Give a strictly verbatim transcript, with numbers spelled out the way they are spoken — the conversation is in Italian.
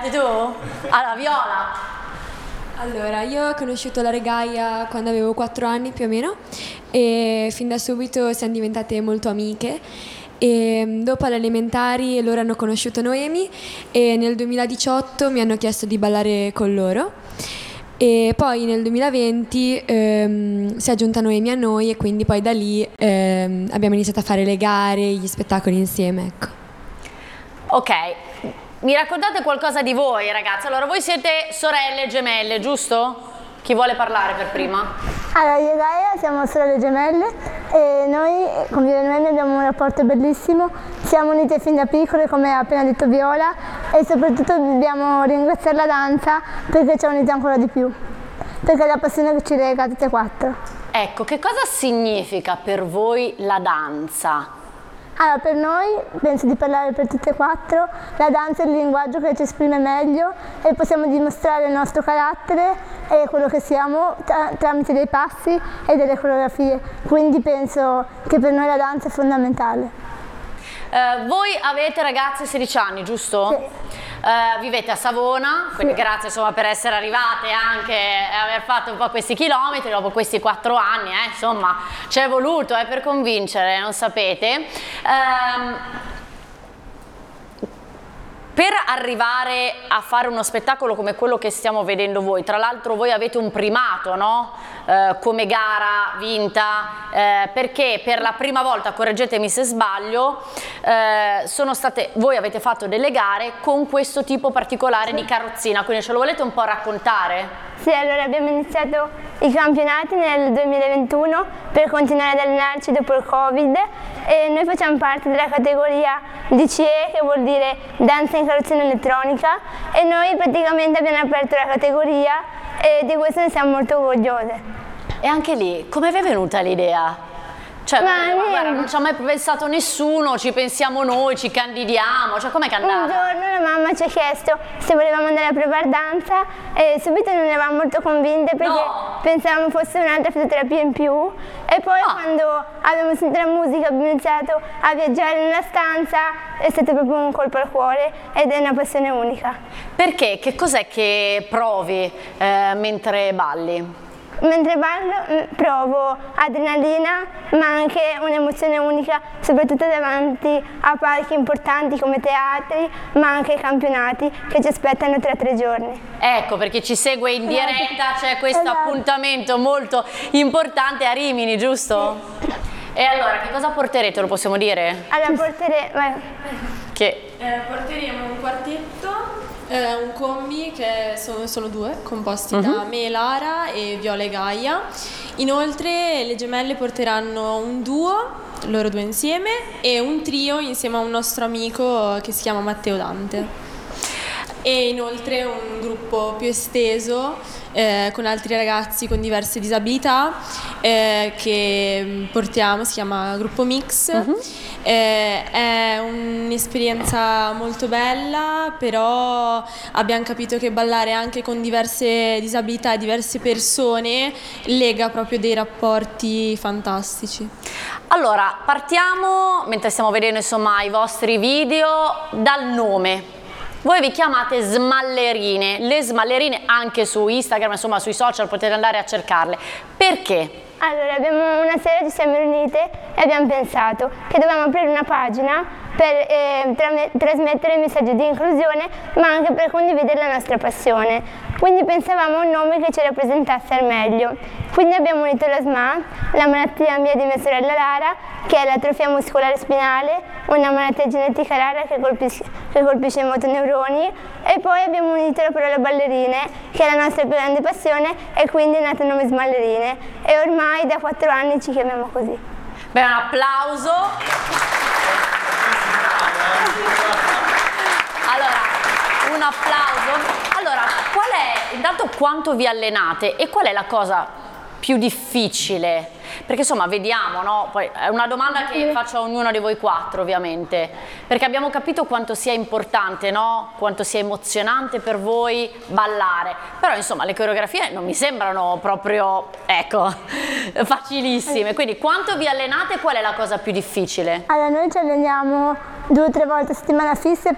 E tu? Allora, Viola. Allora, io ho conosciuto la Regaia quando avevo quattro anni più o meno e fin da subito siamo diventate molto amiche. E dopo alle elementari loro hanno conosciuto Noemi e nel duemiladiciotto mi hanno chiesto di ballare con loro. E poi nel duemilaventi ehm, si è aggiunta Noemi a noi e quindi poi da lì ehm, abbiamo iniziato a fare le gare, gli spettacoli insieme, ecco. Ok, mi raccontate qualcosa di voi ragazzi. Allora, voi siete sorelle gemelle, giusto? Chi vuole parlare per prima? Allora, io e Gaia siamo sorelle gemelle e noi con Noemi abbiamo un rapporto bellissimo, siamo unite fin da piccole come ha appena detto Viola e soprattutto dobbiamo ringraziare la danza perché ci ha unite ancora di più, perché è la passione che ci lega tutte e quattro. Ecco, che cosa significa per voi la danza? Allora, per noi, penso di parlare per tutte e quattro, la danza è il linguaggio che ci esprime meglio e possiamo dimostrare il nostro carattere e quello che siamo tra tramite dei passi e delle coreografie. Quindi penso che per noi la danza è fondamentale. Uh, voi avete ragazze sedici anni, giusto? Sì. Uh, vivete a Savona, quindi sì. Grazie insomma per essere arrivate anche e aver fatto un po' questi chilometri dopo questi quattro anni, eh, insomma ci è voluto eh, per convincere, non sapete. Um, Per arrivare a fare uno spettacolo come quello che stiamo vedendo voi, tra l'altro voi avete un primato, no? Eh, come gara vinta, eh, perché per la prima volta, correggetemi se sbaglio, eh, sono state, voi avete fatto delle gare con questo tipo particolare sì. di carrozzina, quindi ce lo volete un po' raccontare? Sì, allora abbiamo iniziato i campionati nel duemilaventuno per continuare ad allenarci dopo il Covid e noi facciamo parte della categoria D C E, che vuol dire danza in carrozzina elettronica, e noi praticamente abbiamo aperto la categoria e di questo ne siamo molto orgogliose. E anche lì, come vi è venuta l'idea? Cioè, ma ma guarda, non ci ha mai pensato nessuno, ci pensiamo noi, ci candidiamo, cioè com'è che è andata? Un giorno la mamma ci ha chiesto se volevamo andare a provare danza e subito non eravamo molto convinte perché no. pensavamo fosse un'altra fisioterapia in più e poi ah. quando abbiamo sentito la musica abbiamo iniziato a viaggiare nella stanza, è stato proprio un colpo al cuore ed è una passione unica. Perché? Che cos'è che provi eh, mentre balli? Mentre ballo provo adrenalina ma anche un'emozione unica, soprattutto davanti a palchi importanti come teatri ma anche campionati che ci aspettano tra tre giorni. Ecco, perché ci segue in diretta, c'è questo esatto. appuntamento molto importante a Rimini, giusto? Sì. E allora, che cosa porterete, lo possiamo dire? Allora, porteremo... Che? Eh, porteremo un quartetto. Eh, un combi che sono, sono due, composti uh-huh. da me, Lara e Viola e Gaia. Inoltre le gemelle porteranno un duo, loro due insieme, e un trio insieme a un nostro amico che si chiama Matteo Dante. E inoltre un gruppo più esteso eh, con altri ragazzi con diverse disabilità eh, che portiamo, si chiama Gruppo Mix. Uh-huh. eh, è un'esperienza molto bella, però abbiamo capito che ballare anche con diverse disabilità e diverse persone lega proprio dei rapporti fantastici. Allora, partiamo, mentre stiamo vedendo insomma i vostri video, dal nome. Voi vi chiamate Smallerine, le Smallerine anche su Instagram, insomma sui social potete andare a cercarle. Perché? Allora, abbiamo una sera ci siamo riunite e abbiamo pensato che dovevamo aprire una pagina per eh, tra trasmettere messaggi di inclusione ma anche per condividere la nostra passione. Quindi pensavamo a un nome che ci rappresentasse al meglio. Quindi abbiamo unito la S M A, la malattia mia di mia sorella Lara, che è l'atrofia muscolare spinale, una malattia genetica rara che colpisce, che colpisce i motoneuroni, e poi abbiamo unito la parola ballerine, che è la nostra più grande passione, e quindi è nato il nome Smallerine. E ormai da quattro anni ci chiamiamo così. Beh, un applauso. Allora, un applauso. Allora, qual è, intanto quanto vi allenate e qual è la cosa più difficile? Perché insomma vediamo, no? Poi è una domanda che faccio a ognuno di voi quattro ovviamente, perché abbiamo capito quanto sia importante, no? Quanto sia emozionante per voi ballare, però insomma le coreografie non mi sembrano proprio, ecco, facilissime, quindi quanto vi allenate e qual è la cosa più difficile? Allora, noi ci alleniamo due o tre volte a settimana fisse